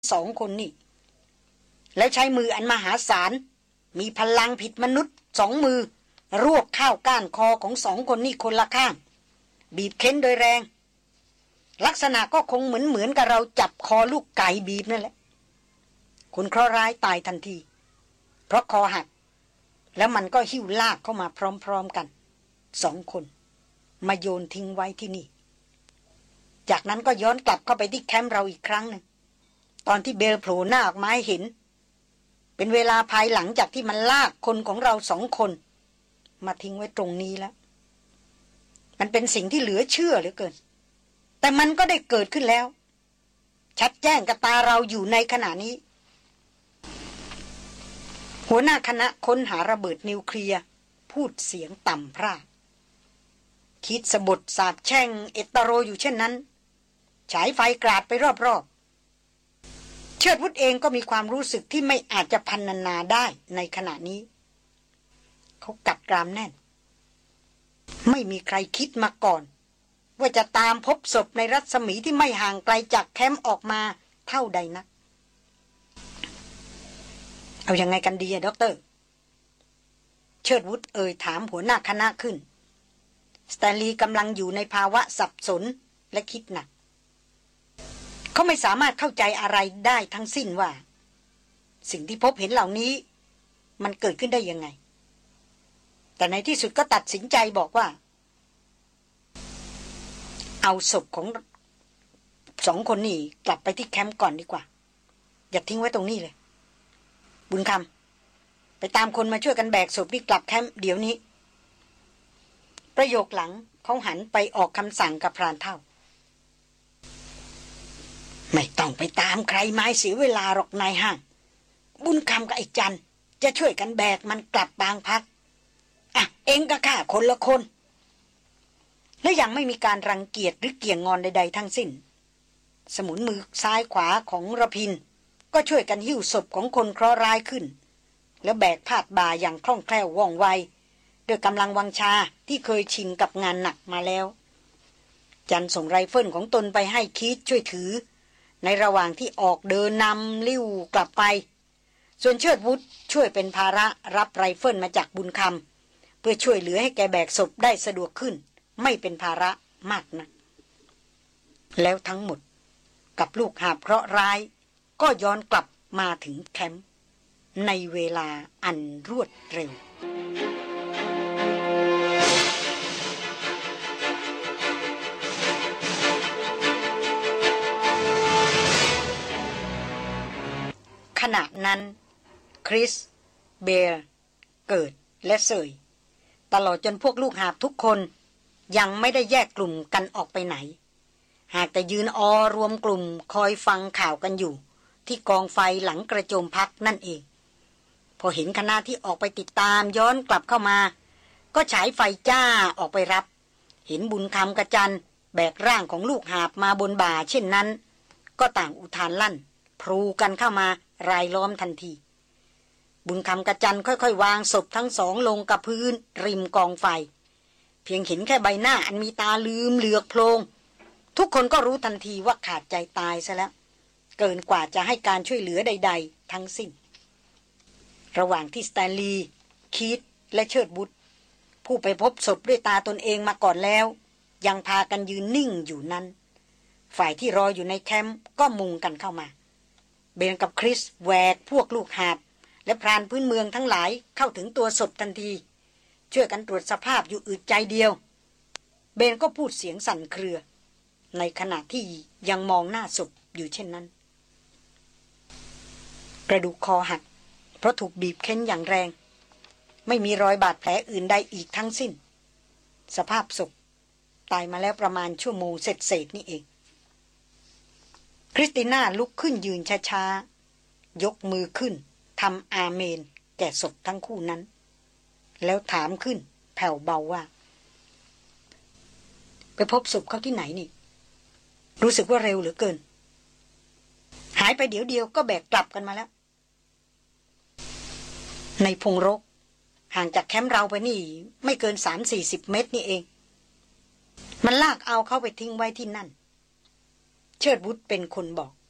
สองคนนี่แล้วใช้มืออันมหาศาลมีพลังผิดมนุษย์สองมือรวบเข้าก้านคอของสองคนนี่คนละข้างบีบเค้นโดยแรงลักษณะก็คงเหมือนกับเราจับคอลูกไก่บีบนั่นแหละคนเคราะห์ร้ายตายทันทีเพราะคอหักแล้วมันก็หิ้วลากเข้ามาพร้อมๆกันสองคนมาโยนทิ้งไว้ที่นี่จากนั้นก็ย้อนกลับเข้าไปที่แคมป์เราอีกครั้งหนึ่งตอนที่เบลโผล่หน้าออกมาให้เห็นเป็นเวลาภายหลังจากที่มันลากคนของเราสองคนมาทิ้งไว้ตรงนี้แล้วมันเป็นสิ่งที่เหลือเชื่อเหลือเกินแต่มันก็ได้เกิดขึ้นแล้วชัดแจ้งกับตาเราอยู่ในขณะนี้หัวหน้าคณะค้นหาระเบิดนิวเคลียร์พูดเสียงต่ำพร่าคิดสะบดสาบแช่งเอตโรอยู่เช่นนั้นฉายไฟกราดไปรอบๆเชิดวุฒเองก็มีความรู้สึกที่ไม่อาจจะพรรณนาได้ในขณะนี้เขากัดกรามแน่นไม่มีใครคิดมาก่อนว่าจะตามพบศพในรัศมีที่ไม่ห่างไกลจากแคมป์ออกมาเท่าใดนักเอายังไงกันดีอะด็อกเตอร์เชิดวุฒเอ่ยถามหัวหน้าคณะขึ้นสแตนลีย์กำลังอยู่ในภาวะสับสนและคิดหนักเขาไม่สามารถเข้าใจอะไรได้ทั้งสิ้นว่าสิ่งที่พบเห็นเหล่านี้มันเกิดขึ้นได้ยังไงแต่ในที่สุดก็ตัดสินใจบอกว่าเอาศพของสองคนนี้กลับไปที่แคมป์ก่อนดีกว่าอย่าทิ้งไว้ตรงนี้เลยบุญคำไปตามคนมาช่วยกันแบกศพนี่กลับแคมป์เดี๋ยวนี้ประโยคหลังเขาหันไปออกคำสั่งกับพรานเฒ่าไม่ต้องไปตามใครไม้เสียเวลาหรอกนายห้างบุญคำกับไอ้จันจะช่วยกันแบกมันกลับบางพักอ่ะเองก็ข้าคนละคนและยังไม่มีการรังเกียจหรือเกี่ยงงอนใดๆทั้งสิ้นสมุนมือซ้ายขวาของระพินก็ช่วยกันหิ้วศพของคนเคราะห์ร้ายขึ้นแล้วแบกพาดบ่าอย่างคล่องแคล่วว่องไวด้วยกำลังวังชาที่เคยชินกับงานหนักมาแล้วจันส่งไรเฟิลของตนไปให้คีดช่วยถือในระหว่างที่ออกเดินนำลิ้วกลับไปส่วนเชิดวุฒช่วยเป็นภาระรับไรเฟิลมาจากบุญคำเพื่อช่วยเหลือให้แกแบกศพได้สะดวกขึ้นไม่เป็นภาระมากนักแล้วทั้งหมดกับลูกหาบเคราะห์ร้ายก็ย้อนกลับมาถึงแคมป์ในเวลาอันรวดเร็วขณะนั้นคริสเบลเกิดและเสยตลอดจนพวกลูกหาบทุกคนยังไม่ได้แยกกลุ่มกันออกไปไหนหากแต่ยืนรวมกลุ่มคอยฟังข่าวกันอยู่ที่กองไฟหลังกระโจมพักนั่นเองพอเห็นคณะที่ออกไปติดตามย้อนกลับเข้ามาก็ฉายไฟจ้าออกไปรับเห็นบุญคำกระจันแบกร่างของลูกหาบมาบนบ่าเช่นนั้นก็ต่างอุทานลั่นพลูกันเข้ามารายล้อมทันทีบุญคำกระจันค่อยๆวางศพทั้งสองลงกับพื้นริมกองไฟเพียงเห็นแค่ใบหน้าอันมีตาลืมเหลือกโพลงทุกคนก็รู้ทันทีว่าขาดใจตายซะแล้วเกินกว่าจะให้การช่วยเหลือใดๆทั้งสิ้นระหว่างที่สแตนลีย์คีธและเชิดบุตรผู้ไปพบศพด้วยตาตนเองมาก่อนแล้วยังพากันยืนนิ่งอยู่นั้นฝ่ายที่รออยู่ในแคมป์ก็มุงกันเข้ามาเบนกับคริสแวกพวกลูกหาบและพรานพื้นเมืองทั้งหลายเข้าถึงตัวศพทันทีช่วยกันตรวจสภาพอยู่อึดใจเดียวเบนก็พูดเสียงสั่นเครือในขณะที่ยังมองหน้าศพอยู่เช่นนั้นกระดูกคอหักเพราะถูกบีบเค้นอย่างแรงไม่มีรอยบาดแผลอื่นใดอีกทั้งสิ้นสภาพศพตายมาแล้วประมาณชั่วโมงเศษนี่เองคริสติน่าลุกขึ้นยืนช้าๆยกมือขึ้นทำอาเมนแก่ศพทั้งคู่นั้นแล้วถามขึ้นแผ่วเบาว่าไปพบศพเขาที่ไหนนี่รู้สึกว่าเร็วเหลือเกินหายไปเดี๋ยวเดียวก็แบกกลับกันมาแล้วในพงรกห่างจากแคมป์เราไปนี่ไม่เกิน 3-40 เมตรนี่เองมันลากเอาเขาไปทิ้งไว้ที่นั่นเชิดวุฒเป็นคนบอก